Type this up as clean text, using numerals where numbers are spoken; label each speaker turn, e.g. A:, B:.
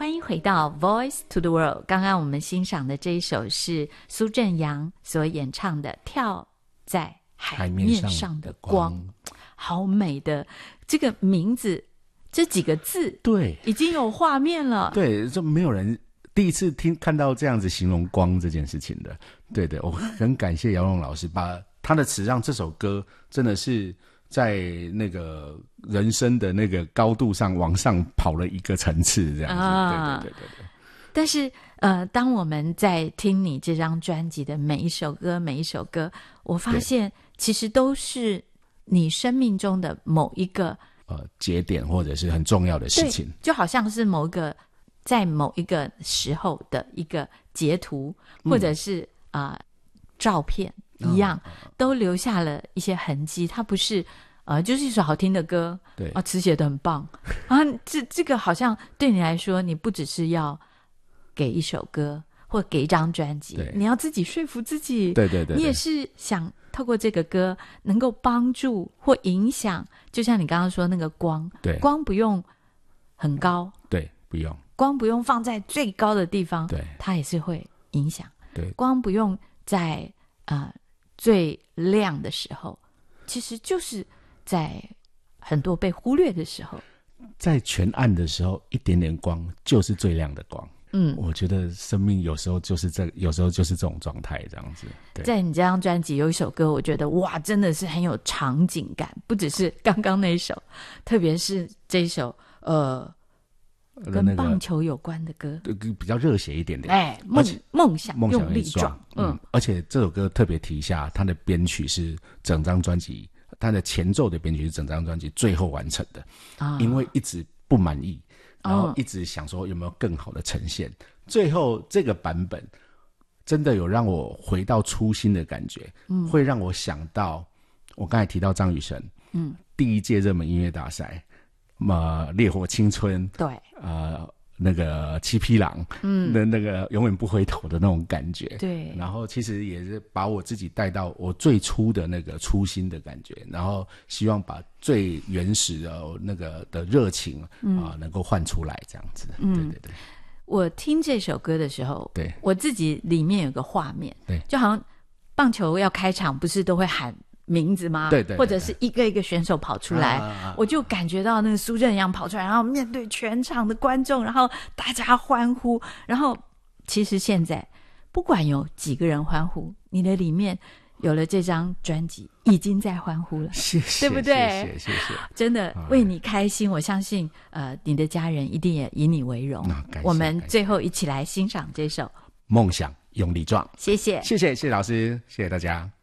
A: 欢迎回到 Voice to the World。 刚刚我们欣赏的这一首是苏振阳所演唱的《跳在海面上的光》，好美的这个名字，这几个字，
B: 对，
A: 已经有画面了。
B: 对，就没有人第一次看到这样子形容光这件事情的。对的，我很感谢姚荣老师把他的词让这首歌真的是在那个人生的那个高度上往上跑了一个层次，这样子。对。
A: 但是当我们在听你这张专辑的每一首歌，我发现其实都是你生命中的某一个
B: 节点或者是很重要的事情，
A: 就好像是在某一个时候的一个截图，或者是照片一样，都留下了一些痕迹。它不是就是一首好听的歌，
B: 对
A: 词写得很棒啊，这个好像对你来说，你不只是要给一首歌或给一张专辑，你要自己说服自己，
B: 对，
A: 你也是想透过这个歌能够帮助或影响，就像你刚刚说那个光，
B: 对，
A: 光不用很高，
B: 对，不用
A: 光不用放在最高的地方，
B: 对，
A: 它也是会影响，
B: 对，
A: 光不用在最亮的时候，其实就是在很多被忽略的时候，
B: 在全暗的时候，一点点光就是最亮的光。我觉得生命有时候就是有时候就是这种状态，这样子。对，在
A: 你这张专辑有一首歌，我觉得哇，真的是很有场景感，不只是刚刚那一首，特别是这一首跟棒球有关的歌，
B: 比较热血一点点。
A: 梦想用力撞。
B: 而且这首歌特别提一下，它的编曲是整张专辑，它的前奏的编曲是整张专辑最后完成的，因为一直不满意。然后一直想说有没有更好的呈现，最后这个版本真的有让我回到初心的感觉，会让我想到我刚才提到张雨生，第一届热门音乐大赛，烈火青春，
A: 对，
B: 那个七匹狼，那个永远不回头的那种感觉，
A: 对。
B: 然后其实也是把我自己带到我最初的那个初心的感觉，然后希望把最原始的那个的热情能够换出来，这样子。对。
A: 我听这首歌的时候，
B: 对，
A: 我自己里面有个画面，
B: 对，
A: 就好像棒球要开场，不是都会喊名字吗？
B: 对，
A: 或者是一个一个选手跑出来，我就感觉到那个苏振阳跑出来，然后面对全场的观众，然后大家欢呼，然后其实现在不管有几个人欢呼，你的里面有了这张专辑已经在欢呼了，
B: 谢谢，
A: 对不对？
B: 谢谢，
A: 真的为你开心，我相信你的家人一定也以你为荣。我们最后一起来欣赏这首《
B: 梦想用力撞》。
A: 谢谢老师，
B: 谢谢大家。